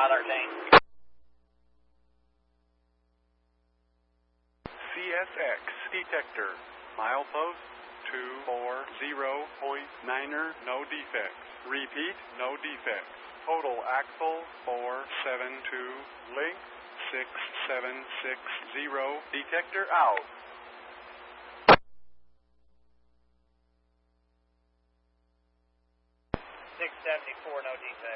13. CSX detector, milepost 240.9er, no defects. Repeat, no defects. Total axle 472, length 6760, detector out. 674, no defects.